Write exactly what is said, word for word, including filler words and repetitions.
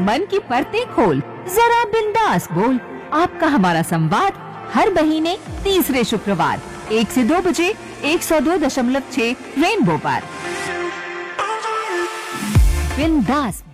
मन की परतें खोल, जरा बिंदास बोल। आपका हमारा संवाद हर महीने तीसरे शुक्रवार एक से दो बजे एक सौ दो दशमलव छह रेनबो पर। बिंदास